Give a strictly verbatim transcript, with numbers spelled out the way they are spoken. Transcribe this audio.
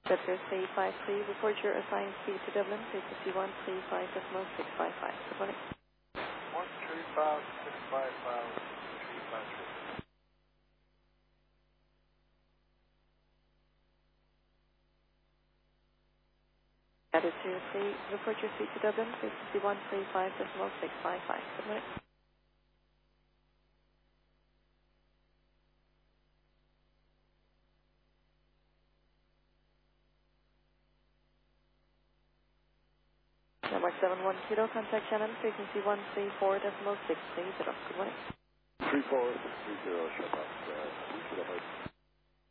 Center C five three, report your assigned speed to Dublin, frequency one three five decimal six five five. Good morning. one three five six five five three five three. Attitude C, report your speed to Dublin, frequency one three five decimal six five five. Good morning. Number seven one Kilo, contact Shannon, frequency one three four decimal six three zero. Good morning. three four six three zero, shut off. Uh, three kilohertz.